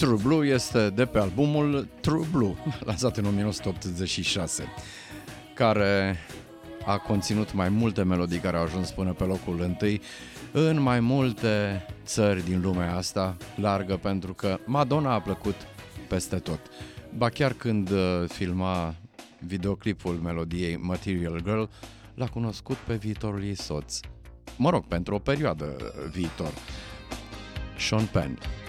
True Blue este de pe albumul True Blue, lansat în 1986, care a conținut mai multe melodii care au ajuns până pe locul întâi în mai multe țări din lumea asta largă, pentru că Madonna a plăcut peste tot. Ba chiar când filma videoclipul melodiei Material Girl, l-a cunoscut pe viitorul ei soț. Mă rog, pentru o perioadă viitor. Sean Penn.